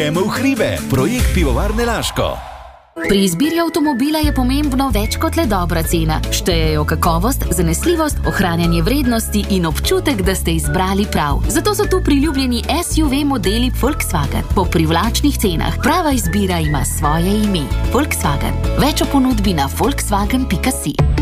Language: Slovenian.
Gremo v hribe, projekt Pivovarne Laško. Pri izbiri avtomobila je pomembno več kot le dobra cena. Štejejo kakovost, zanesljivost, ohranjanje vrednosti in občutek, da ste izbrali prav. Zato so tu priljubljeni SUV modeli Volkswagen. Po privlačnih cenah prava izbira ima svoje ime. Volkswagen. Več o ponudbi na volkswagen.si.